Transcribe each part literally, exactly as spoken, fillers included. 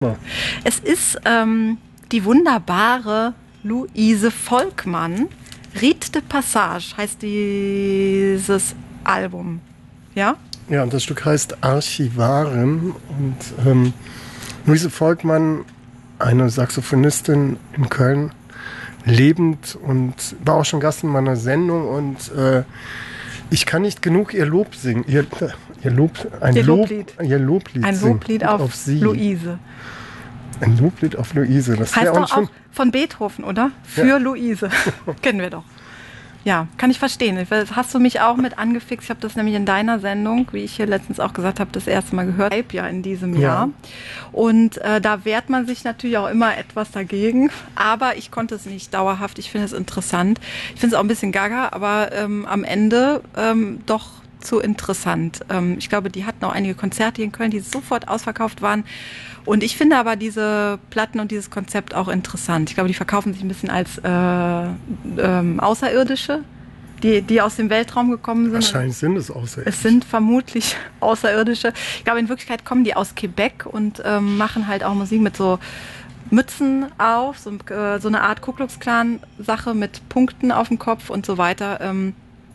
Ja. Es ist ähm, die wunderbare Luise Volkmann. Rite de Passage heißt dieses Album. Ja? Ja, und das Stück heißt Archivaren. Und ähm, Luise Volkmann, eine Saxophonistin in Köln, lebend und war auch schon Gast in meiner Sendung. Und äh, ich kann nicht genug ihr Lob singen. Ihr, ihr Lob, ein Ihr Lob, Loblied. ihr Loblied Ein singen. Loblied auf, auf sie. Luise. Ein Loblied auf Luise. Das Heißt wäre doch auch schon auch von Beethoven, oder? Für Ja. Luise. Kennen wir doch. Ja, kann ich verstehen. Hast du mich auch mit angefixt? Ich habe das nämlich in deiner Sendung, wie ich hier letztens auch gesagt habe, das erste Mal gehört. Ja, in diesem Jahr. Ja. Und äh, da wehrt man sich natürlich auch immer etwas dagegen. Aber ich konnte es nicht dauerhaft. Ich finde es interessant. Ich finde es auch ein bisschen gaga, aber ähm, am Ende ähm, doch zu interessant. Ähm, ich glaube, die hatten auch einige Konzerte hier in Köln, die sofort ausverkauft waren. Und ich finde aber diese Platten und dieses Konzept auch interessant. Ich glaube, die verkaufen sich ein bisschen als äh, ähm, Außerirdische, die, die aus dem Weltraum gekommen sind. Wahrscheinlich sind es Außerirdische. Es sind vermutlich Außerirdische. Ich glaube, in Wirklichkeit kommen die aus Quebec und ähm, machen halt auch Musik mit so Mützen auf, so, äh, so eine Art Ku Klux Klan-Sache mit Punkten auf dem Kopf und so weiter. Ähm,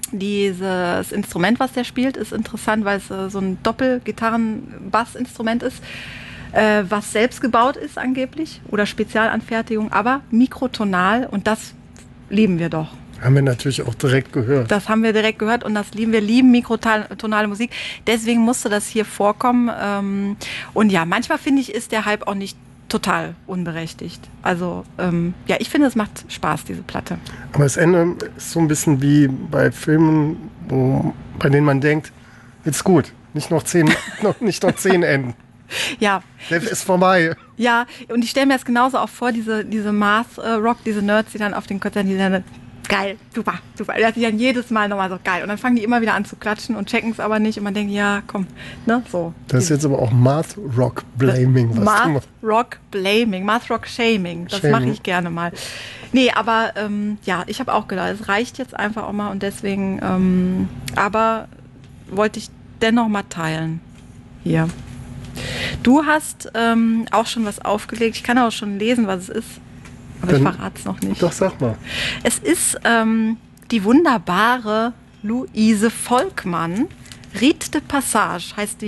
dieses Instrument, was der spielt, ist interessant, weil es äh, so ein Doppel-Gitarren-Bass-Instrument ist, äh, was selbst gebaut ist angeblich oder Spezialanfertigung, aber mikrotonal, und das lieben wir doch. Haben wir natürlich auch direkt gehört. Das haben wir direkt gehört und das lieben wir, lieben mikrotonale Musik. Deswegen musste das hier vorkommen. Ähm, und ja, manchmal finde ich, ist der Hype auch nicht total unberechtigt. Also ähm, ja, ich finde, es macht Spaß, diese Platte. Aber das Ende ist so ein bisschen wie bei Filmen, wo, bei denen man denkt, jetzt gut, nicht noch zehn, noch, nicht noch zehn Enden. Ja. Der ist vorbei. Ja, und ich stelle mir das genauso auch vor, diese, diese Math-Rock, diese Nerds, die dann auf den Konzerten, die dann geil, super, super. Das ist dann jedes Mal nochmal so geil. Und dann fangen die immer wieder an zu klatschen und checken es aber nicht. Und man denkt, ja, komm, ne, so. Das ist jetzt aber auch Math Rock Blaming. Math Rock Blaming, Math Rock Shaming. Das mache ich gerne mal. Nee, aber ähm, ja, ich habe auch gedacht, es reicht jetzt einfach auch mal und deswegen, ähm, aber wollte ich dennoch mal teilen. Hier. Du hast ähm, auch schon was aufgelegt. Ich kann auch schon lesen, was es ist. Aber Dann, ich verrate es noch nicht. Doch, sag mal. Es ist ähm, die wunderbare Luise Volkmann. Rite de Passage heißt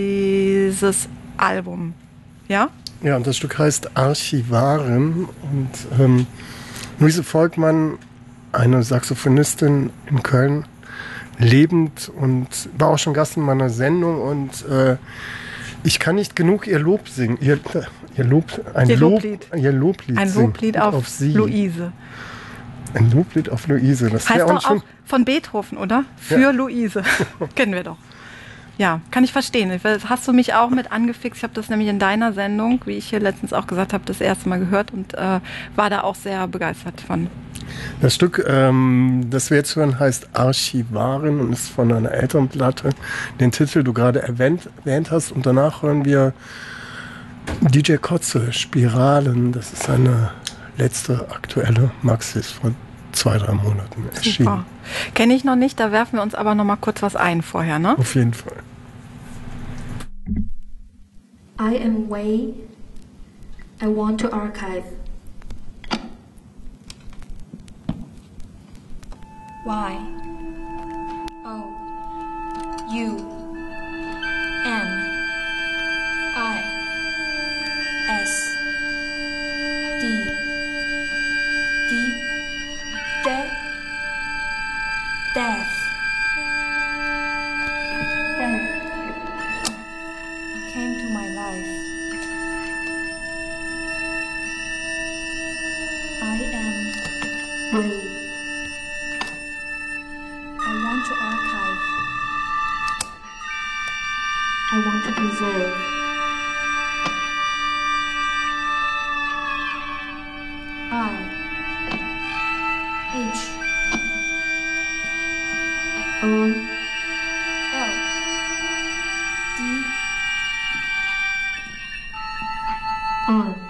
dieses Album. Ja? Ja, und das Stück heißt Archivaren. Und ähm, Luise Volkmann, eine Saxophonistin in Köln, lebend und war auch schon Gast in meiner Sendung. Und äh, ich kann nicht genug ihr Lob singen. Ihr, ihr Lob, ein ihr Lob, Loblied. Ihr Loblied ein Loblied auf, auf sie. Luise. Ein Loblied auf Luise. Das heißt auch doch schon auch von Beethoven, oder? Für ja. Luise. Kennen wir doch. Ja, kann ich verstehen. Hast du mich auch mit angefixt? Ich habe das nämlich in deiner Sendung, wie ich hier letztens auch gesagt habe, das erste Mal gehört und äh, war da auch sehr begeistert von. Das Stück, ähm, das wir jetzt hören, heißt Archivaren und ist von einer älteren Platte. Den Titel du gerade erwähnt, erwähnt hast. Und danach hören wir D J Kotze, Spiralen. Das ist seine letzte aktuelle Maxi, ist vor zwei, drei Monaten erschienen. Kenne ich noch nicht, da werfen wir uns aber noch mal kurz was ein vorher, ne? Auf jeden Fall. I am Wei. I want to archive. Y O U N I S D D De Death came to my life. I am Wei. I want to archive. I want to preserve. I H O L D R